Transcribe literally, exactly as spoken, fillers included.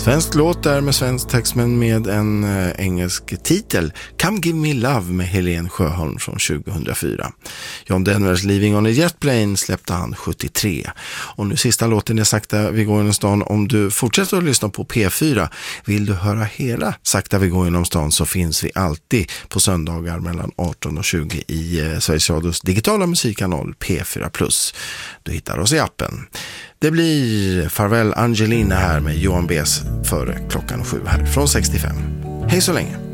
Svensk låt där med svensk text men med en äh, engelsk titel. Come Give Me Love med Helen Sjöholm från tjugohundrafyra. John Denvers Living on a Jet Plane släppte han sjuttiotre. Och nu sista låten är Sakta vi går genom stan. Om du fortsätter att lyssna på P fyra, vill du höra hela Sakta vi går genom stan, så finns vi alltid på söndagar mellan arton och tjugo i eh, Sveriges Radios digitala musikkanal P fyra plus. Du hittar oss i appen. Det blir Farväl Angelina här med Johan Bes före klockan sju här från sextiofem. Hej så länge!